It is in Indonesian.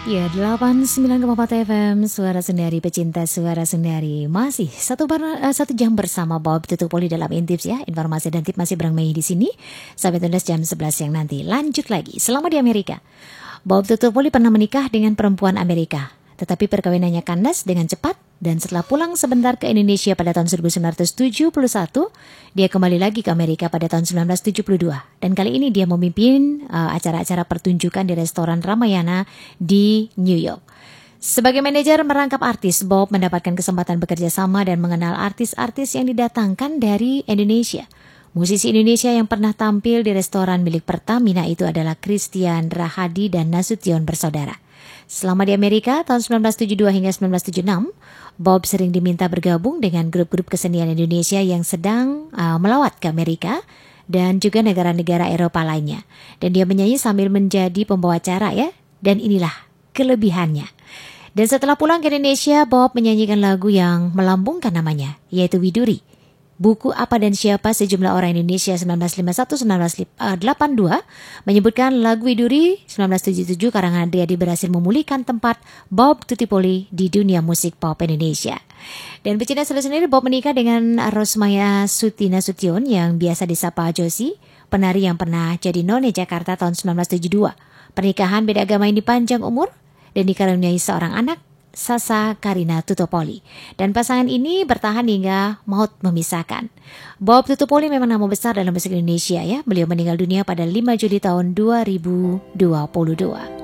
Ya, 89,4 FM, Suara Sendari, pecinta Suara Sendari. Masih satu jam bersama Bob Tutupoli dalam Intips ya. Informasi dan tip masih bareng Mei di sini. Sampai tuntas jam 11 siang nanti. Lanjut lagi, selama di Amerika. Bob Tutupoli pernah menikah dengan perempuan Amerika. Tetapi perkawinannya kandas dengan cepat, dan setelah pulang sebentar ke Indonesia pada tahun 1971, dia kembali lagi ke Amerika pada tahun 1972. Dan kali ini dia memimpin acara-acara pertunjukan di restoran Ramayana di New York. Sebagai manajer merangkap artis, Bob mendapatkan kesempatan bekerja sama dan mengenal artis-artis yang didatangkan dari Indonesia. Musisi Indonesia yang pernah tampil di restoran milik Pertamina itu adalah Christian Rahadi dan Nasution bersaudara. Selama di Amerika tahun 1972 hingga 1976, Bob sering diminta bergabung dengan grup-grup kesenian Indonesia yang sedang melawat ke Amerika dan juga negara-negara Eropa lainnya. Dan dia menyanyi sambil menjadi pembawa acara ya, dan inilah kelebihannya. Dan setelah pulang ke Indonesia, Bob menyanyikan lagu yang melambungkan namanya, yaitu Widuri. Buku Apa dan Siapa Sejumlah Orang Indonesia 1951-1982 menyebutkan lagu Widuri 1977 karangan Adriadi berhasil memulihkan tempat Bob Tutupoli di dunia musik pop Indonesia. Dan pecinta sendiri, Bob menikah dengan Rosmaya Suti Nasution yang biasa disapa Josie, penari yang pernah jadi none Jakarta tahun 1972. Pernikahan beda agama ini panjang umur dan dikaruniai seorang anak, Sasa Karina Tutupoli. Dan pasangan ini bertahan hingga maut memisahkan. Bob Tutupoli memang nama besar dalam musik Indonesia ya. Beliau meninggal dunia pada 5 Juli tahun 2022.